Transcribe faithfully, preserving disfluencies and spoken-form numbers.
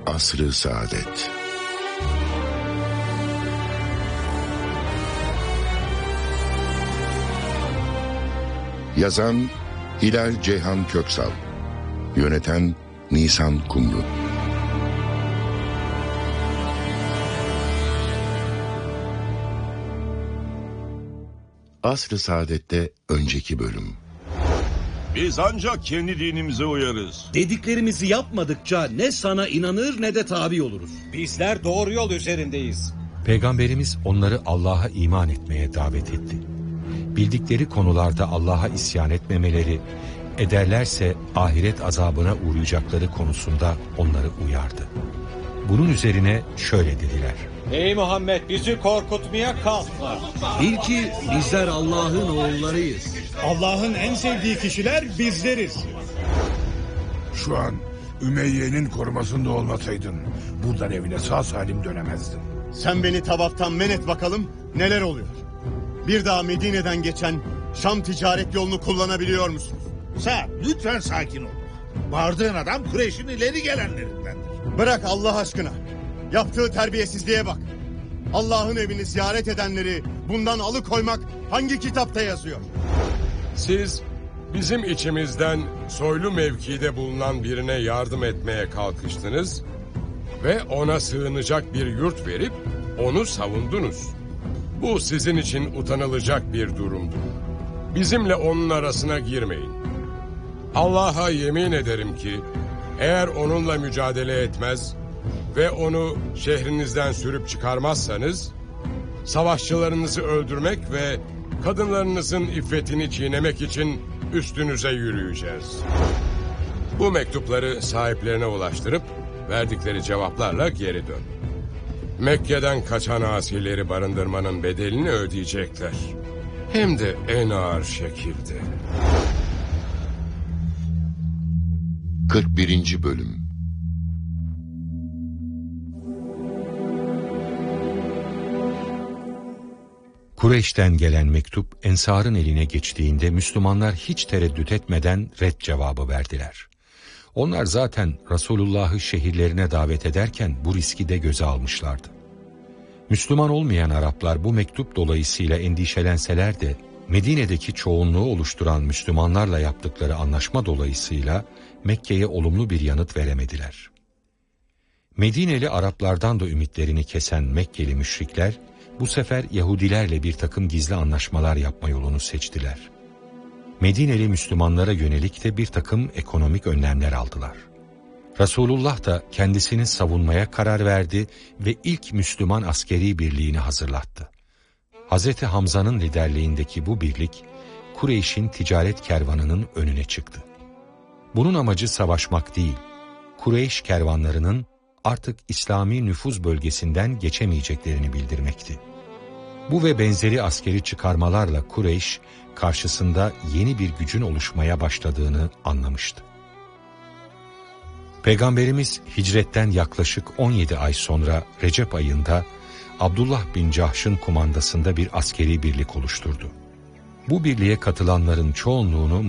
Asr-ı Saadet. Yazan Hilal Ceyhan Köksal, yöneten Nisan Kumru. Asr-ı Saadet'te önceki bölüm. Biz ancak kendi dinimize uyarız. Dediklerimizi yapmadıkça ne sana inanır ne de tabi oluruz. Bizler doğru yol üzerindeyiz. Peygamberimiz onları Allah'a iman etmeye davet etti. Bildikleri konularda Allah'a isyan etmemeleri, ederlerse ahiret azabına uğrayacakları konusunda onları uyardı. Bunun üzerine şöyle dediler: Ey Muhammed, bizi korkutmaya kalkma. Bil ki bizler Allah'ın oğullarıyız. Allah'ın en sevdiği kişiler bizleriz. Şu an Ümeyye'nin korumasında olmasaydın buradan evine sağ salim dönemezdin. Sen beni tavaftan men et bakalım, neler oluyor? Bir daha Medine'den geçen Şam ticaret yolunu kullanabiliyor musunuz? Sa'd, lütfen sakin ol. Bağırdığın adam Kureyş'in ileri gelenlerindendir. Bırak Allah aşkına. Yaptığı terbiyesizliğe bak. Allah'ın evini ziyaret edenleri bundan alıkoymak hangi kitapta yazıyor? Siz bizim içimizden soylu mevkide bulunan birine yardım etmeye kalkıştınız ve ona sığınacak bir yurt verip onu savundunuz. Bu sizin için utanılacak bir durumdur. Bizimle onun arasına girmeyin. Allah'a yemin ederim ki eğer onunla mücadele etmez ve onu şehrinizden sürüp çıkarmazsanız, savaşçılarınızı öldürmek ve kadınlarınızın iffetini çiğnemek için üstünüze yürüyeceğiz. Bu mektupları sahiplerine ulaştırıp verdikleri cevaplarla geri dön. Mekke'den kaçan asileri barındırmanın bedelini ödeyecekler. Hem de en ağır şekilde. kırk birinci Bölüm. Kureyş'ten gelen mektup Ensar'ın eline geçtiğinde Müslümanlar hiç tereddüt etmeden red cevabı verdiler. Onlar zaten Resulullah'ı şehirlerine davet ederken bu riski de göze almışlardı. Müslüman olmayan Araplar bu mektup dolayısıyla endişelenseler de Medine'deki çoğunluğu oluşturan Müslümanlarla yaptıkları anlaşma dolayısıyla Mekke'ye olumlu bir yanıt veremediler. Medineli Araplardan da ümitlerini kesen Mekkeli müşrikler bu sefer Yahudilerle bir takım gizli anlaşmalar yapma yolunu seçtiler. Medineli Müslümanlara yönelik de bir takım ekonomik önlemler aldılar. Resulullah da kendisini savunmaya karar verdi ve ilk Müslüman askeri birliğini hazırlattı. Hazreti Hamza'nın liderliğindeki bu birlik, Kureyş'in ticaret kervanının önüne çıktı. Bunun amacı savaşmak değil, Kureyş kervanlarının artık İslami nüfuz bölgesinden geçemeyeceklerini bildirmekti. Bu ve benzeri askeri çıkarmalarla Kureyş, karşısında yeni bir gücün oluşmaya başladığını anlamıştı. Peygamberimiz hicretten yaklaşık on yedi ay sonra Recep ayında Abdullah bin Cahş'ın kumandasında bir askeri birlik oluşturdu. Bu birliğe katılanların çoğunluğunu